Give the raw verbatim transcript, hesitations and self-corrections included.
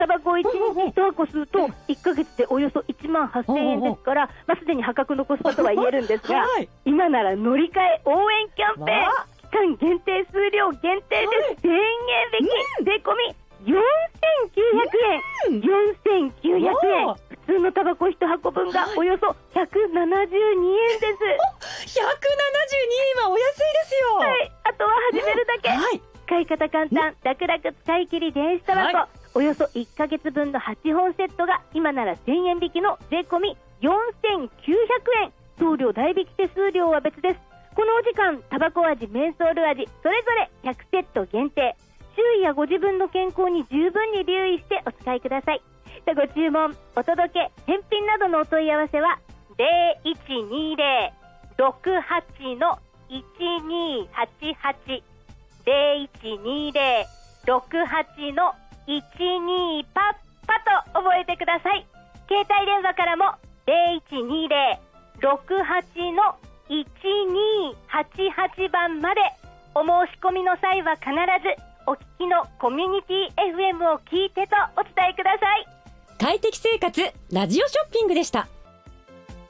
タバコをいちにちいちはこ吸うといっかげつでおよそいちまんはっせんえんですから、まあ、すでに破格のコスパとは言えるんですが、はい、今なら乗り換え応援キャンペーン、期間限定、数量限定でせんえん引き、税込みよんせんきゅうひゃくえん、うん、よんせんきゅうひゃくえん、普通のタバコいちはこぶんがおよそひゃくななじゅうにえんです。 ひゃくななじゅうにえんはお安いですよ。 はい、あとは始めるだけ、はい、使い方簡単、楽々使い切り電子タバコ、はい、およそいっかげつぶんのはちほんセットが今ならせんえん引きの税込みよんせんきゅうひゃくえん、送料代引き手数料は別です。このお時間、タバコ味、メンソール味それぞれひゃくセット限定、周囲やご自分の健康に十分に留意してお使いください。ご注文、お届け、返品などのお問い合わせは ゼロいちにゼロ ろくはち のいちにはちはち ゼロいちにゼロ ろくはち のいちにパッパと覚えてください。携帯電話からもゼロいちにゼロ ろくはち のいちにはちはちばんまで。お申し込みの際は必ずお聞きのコミュニティ エフエム を聞いてとお伝えください。 快適生活ラジオショッピングでした。